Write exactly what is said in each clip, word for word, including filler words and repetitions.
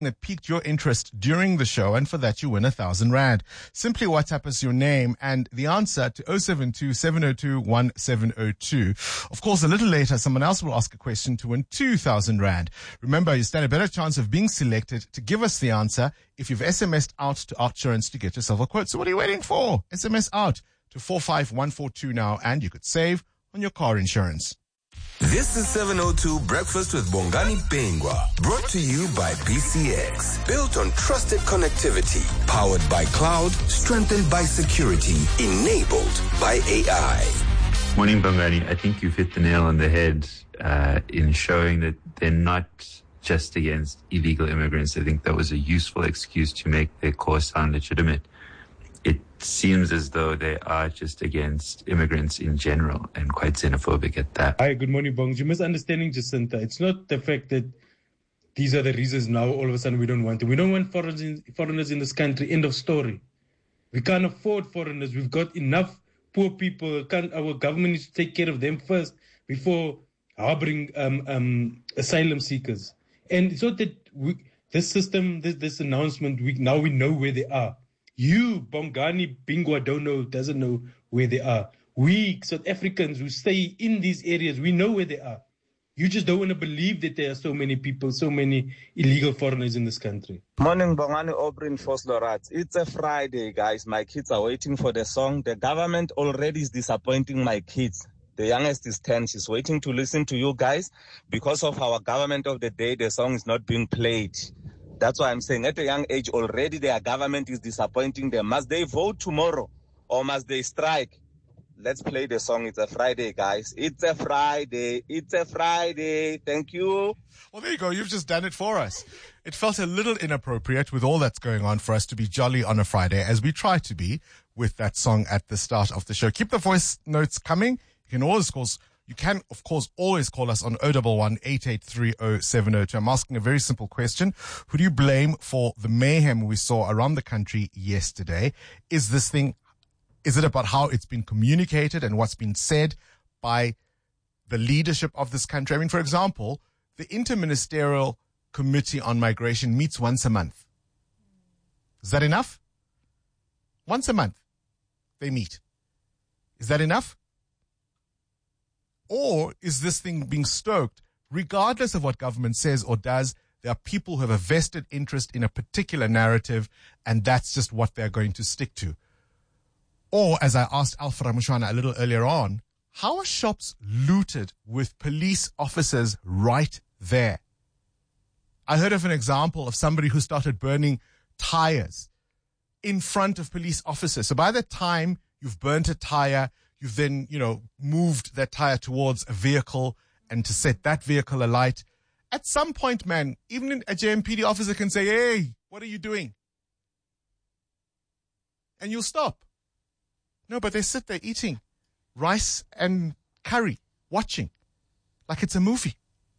that piqued your interest during the show, and for that you win a thousand rand. Simply WhatsApp us your name and the answer to oh seven two, seven oh two, one seven oh two. Of course, a little later, someone else will ask a question to win two thousand rand. Remember, you stand a better chance of being selected to give us the answer if you've S M S'd out to Outsurance to get yourself a quote. So what are you waiting for? S M S out to four five one four two now, and you could save on your car insurance. This is seven oh two Breakfast with Bongani Bingwa, brought to you by B C X. Built on trusted connectivity, powered by cloud, strengthened by security, enabled by A I. Morning, Bongani. I think you've hit the nail on the head uh, in showing that they're not just against illegal immigrants. I think that was a useful excuse to make their cause sound legitimate. It seems as though they are just against immigrants in general and quite xenophobic at that. Hi, good morning, Bong. You're misunderstanding Jacinta. It's not the fact that these are the reasons now all of a sudden we don't want it. We don't want foreigners in, foreigners in this country. End of story. We can't afford foreigners. We've got enough poor people. Can't, our government needs to take care of them first before harboring um, um, asylum seekers. And it's not that we, this system, this, this announcement, we, now we know where they are. You, Bongani Bingwa, don't know, doesn't know where they are. We, South Africans who stay in these areas, we know where they are. You just don't want to believe that there are so many people, so many illegal foreigners in this country. Morning, Bongani Obrin Foslorat. It's a Friday, guys. My kids are waiting for the song. The government already is disappointing my kids. The youngest is ten. She's waiting to listen to you guys. Because of our government of the day, the song is not being played. That's why I'm saying at a young age already their government is disappointing them. Must they vote tomorrow or must they strike? Let's play the song. It's a Friday, guys. It's a Friday. It's a Friday. Thank you. Well, there you go. You've just done it for us. It felt a little inappropriate with all that's going on for us to be jolly on a Friday, as we try to be with that song at the start of the show. Keep the voice notes coming. You can always, of course, you can, of course, always call us on oh one one, eight eight three, oh seven oh two. I'm asking a very simple question. Who do you blame for the mayhem we saw around the country yesterday? Is this thing, is it about how it's been communicated and what's been said by the leadership of this country? I mean, for example, the Interministerial Committee on Migration meets once a month. Is that enough? Once a month they meet. Is that enough? Or is this thing being stoked? Regardless of what government says or does, there are people who have a vested interest in a particular narrative, and that's just what they're going to stick to. Or, as I asked Alpha Ramushwana a little earlier on, how are shops looted with police officers right there? I heard of an example of somebody who started burning tires in front of police officers. So by the time you've burnt a tire, you've then, you know, moved that tire towards a vehicle and to set that vehicle alight. At some point, man, even a J M P D officer can say, hey, what are you doing? And you'll stop. No, but they sit there eating rice and curry, watching like it's a movie.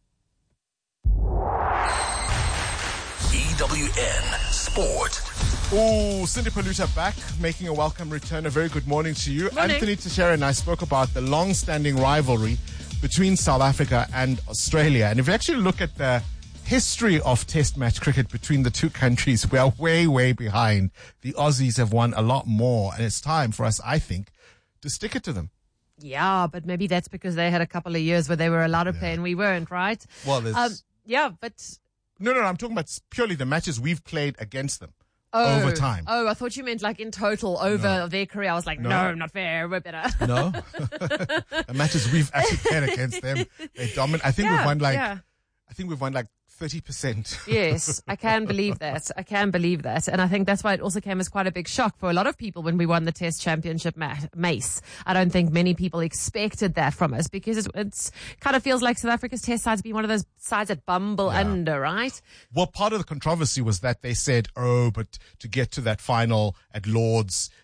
E W N Sport. Oh, Cindy Paluta back, making a welcome return. A very good morning to you. Morning. Anthony Teixeira and I spoke about the long-standing rivalry between South Africa and Australia. And if you actually look at the history of test match cricket between the two countries, we are way, way behind. The Aussies have won a lot more, and it's time for us, I think, to stick it to them. Yeah, but maybe that's because they had a couple of years where they were allowed to Yeah. play and we weren't, right? Well, there's... Um, yeah, but... No, no, no, I'm talking about purely the matches we've played against them. Oh, over time. Oh, I thought you meant like in total over No. their career. I was like, No. no, not fair. We're better. No? The matches we've actually played against them, they dominate. I think Yeah, we've won like... yeah. I think we've won like thirty percent. Yes, I can believe that. I can believe that. And I think that's why it also came as quite a big shock for a lot of people when we won the Test Championship ma- Mace. I don't think many people expected that from us because it's, it's kind of feels like South Africa's Test side's been one of those sides that bumble Yeah. under, right? Well, part of the controversy was that they said, oh, but to get to that final at Lord's,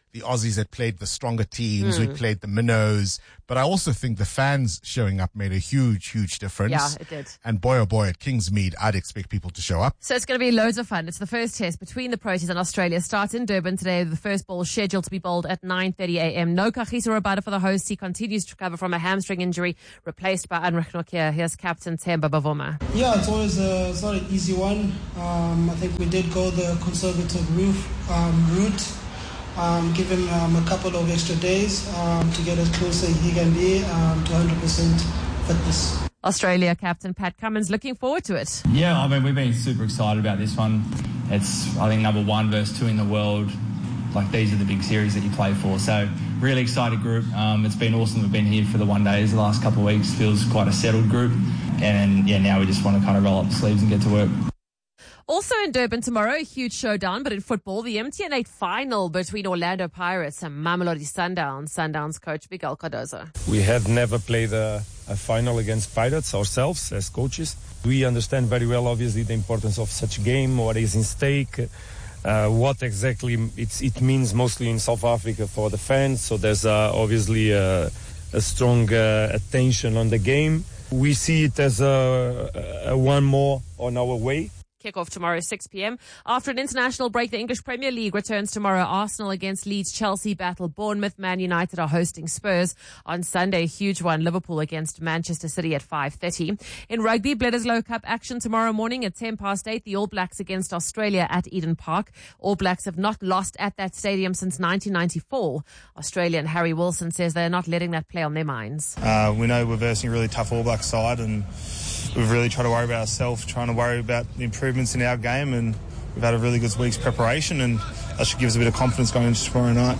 the Aussies had played the stronger teams. Mm. We played the minnows. But I also think the fans showing up made a huge, huge difference. Yeah, it did. And boy, oh boy, at Kingsmead, I'd expect people to show up. So it's going to be loads of fun. It's the first test between the Proteas and Australia. Starts in Durban today. The first ball is scheduled to be bowled at nine thirty a.m. No Kagiso Rabada for the hosts. He continues to recover from a hamstring injury, replaced by Anrich Nokia. Here's captain Themba Bavuma. Yeah, it's always a, it's not an easy one. Um, I think we did go the conservative roof, um, route. Um, give him um, a couple of extra days um, to get as close as he can be um, to one hundred percent fitness. Australia captain Pat Cummins looking forward to it. Yeah, I mean, we've been super excited about this one. It's, I think, number one versus two in the world. Like, these are the big series that you play for. So, really excited group. Um, it's been awesome. We've been here for the one days the last couple of weeks. Feels quite a settled group. And, yeah, now we just want to kind of roll up the sleeves and get to work. Also in Durban tomorrow, a huge showdown, but in football, the M T N eight final between Orlando Pirates and Mamelodi Sundowns. Sundowns coach Miguel Cardozo. We have never played a, a final against Pirates ourselves as coaches. We understand very well, obviously, the importance of such a game, what is in stake, uh, what exactly it's, it means mostly in South Africa for the fans. So there's uh, obviously a, a strong uh, attention on the game. We see it as a, a one more on our way. Kickoff tomorrow, six p.m. After an international break, the English Premier League returns tomorrow. Arsenal against Leeds, Chelsea battle Bournemouth, Man United are hosting Spurs. On Sunday, a huge one, Liverpool against Manchester City at five thirty. In rugby, Bledisloe Cup action tomorrow morning at ten past eight. The All Blacks against Australia at Eden Park. All Blacks have not lost at that stadium since nineteen ninety-four. Australian Harry Wilson says they're not letting that play on their minds. Uh, we know we're versing a really tough All Black side, and we've really tried to worry about ourselves, trying to worry about the improvements in our game, and we've had a really good week's preparation, and that should give us a bit of confidence going into tomorrow night.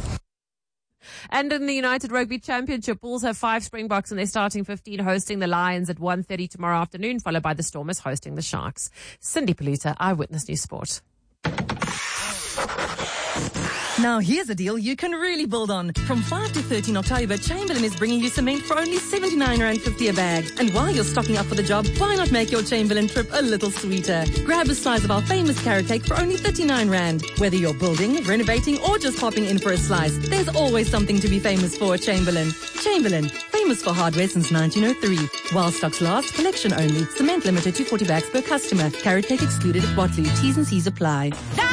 And in the United Rugby Championship, Bulls have five Springboks in their starting fifteen, hosting the Lions at one thirty tomorrow afternoon, followed by the Stormers hosting the Sharks. Cindy Paluta, Eyewitness News Sport. Now here's a deal you can really build on. From five to thirteen October, Chamberlain is bringing you cement for only seventy-nine rand fifty a bag. And while you're stocking up for the job, why not make your Chamberlain trip a little sweeter? Grab a slice of our famous carrot cake for only thirty-nine rand. Whether you're building, renovating, or just popping in for a slice, there's always something to be famous for at Chamberlain. Chamberlain, famous for hardware since nineteen oh three. While stocks last, collection only. Cement limited to forty bags per customer. Carrot cake excluded at Botley. T's and C's apply.